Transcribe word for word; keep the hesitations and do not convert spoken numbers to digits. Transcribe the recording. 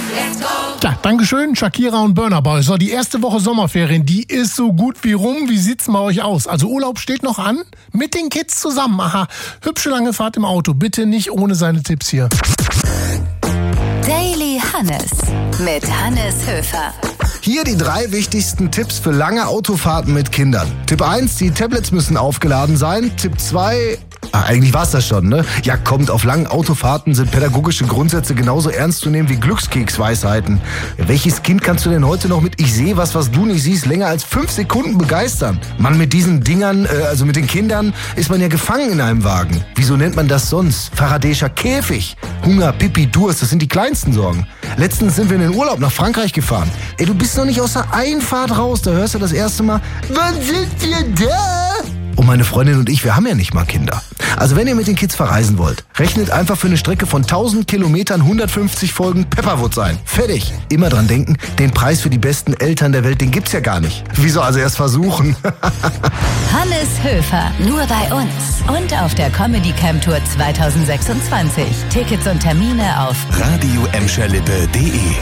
Let's go! Ja, Dankeschön, Shakira und Burna Boy. So, die erste Woche Sommerferien, die ist so gut wie rum. Wie sieht's bei euch aus? Also Urlaub steht noch an? Mit den Kids zusammen. Aha, hübsche lange Fahrt im Auto. Bitte nicht ohne seine Tipps hier. Daily Hannes mit Hannes Höfer. Hier die drei wichtigsten Tipps für lange Autofahrten mit Kindern. Tipp eins, die Tablets müssen aufgeladen sein. Tipp zwei, ah, eigentlich war's das schon, ne? Ja, kommt, auf langen Autofahrten sind pädagogische Grundsätze genauso ernst zu nehmen wie Glückskeksweisheiten. Ja, welches Kind kannst du denn heute noch mit Ich sehe was, was du nicht siehst, länger als fünf Sekunden begeistern? Mann, mit diesen Dingern, äh, also mit den Kindern, ist man ja gefangen in einem Wagen. Wieso nennt man das sonst? Faradäischer Käfig. Hunger, Pipi, Durst, das sind die kleinsten Sorgen. Letztens sind wir in den Urlaub nach Frankreich gefahren. Ey, du bist noch nicht aus der Einfahrt raus, da hörst du das erste Mal, wann sind wir da? Und meine Freundin und ich, wir haben ja nicht mal Kinder. Also wenn ihr mit den Kids verreisen wollt, rechnet einfach für eine Strecke von tausend Kilometern hundertfünfzig Folgen Pepperwood ein. Fertig. Immer dran denken, den Preis für die besten Eltern der Welt, den gibt's ja gar nicht. Wieso also erst versuchen? Hannes Höfer, nur bei uns. Und auf der Comedy Camp Tour zwanzig sechsundzwanzig. Tickets und Termine auf radio emscherlippe punkt de